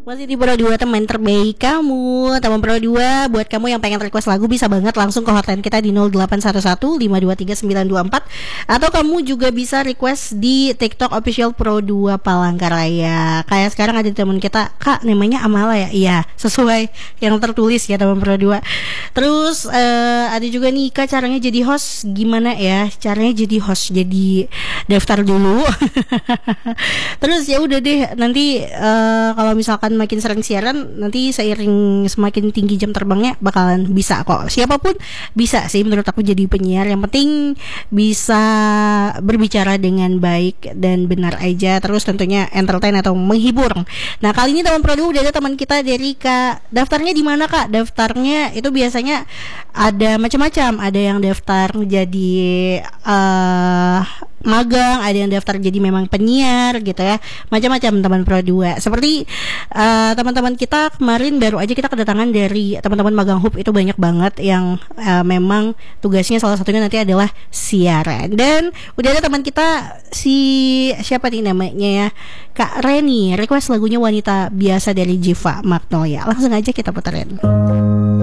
Masih di Pro 2, teman terbaik kamu. Teman Pro 2, buat kamu yang pengen request lagu bisa banget langsung ke hotline kita di 0811 523 924. Atau kamu juga bisa request di TikTok official Pro 2 Palangkaraya. Kayak sekarang ada teman kita, Kak, namanya Amala ya? Iya, sesuai yang tertulis ya teman Pro 2. Terus ada juga nih, Kak, caranya jadi host gimana ya? Caranya jadi host, jadi daftar dulu. Terus ya udah deh, nanti kalau misalkan makin sering siaran, nanti seiring semakin tinggi jam terbangnya bakalan bisa kok. Siapapun bisa sih menurut aku jadi penyiar. Yang penting bisa berbicara dengan baik dan benar aja. Terus tentunya entertain atau menghibur. Nah, kali ini teman produk udah ada teman kita dari Kak. Daftarnya di mana, Kak? Daftarnya itu biasanya ada macam-macam. Ada yang daftar jadi magang, ada yang daftar jadi memang penyiar gitu ya, macam-macam teman Pro 2. Seperti teman-teman kita kemarin baru aja kita kedatangan dari teman-teman magang hub, itu banyak banget yang memang tugasnya salah satunya nanti adalah siaran. Dan udah ada teman kita, si siapa nih namanya ya, Kak Reni, request lagunya Wanita Biasa dari Jiva Magnolia. Langsung aja kita puterin.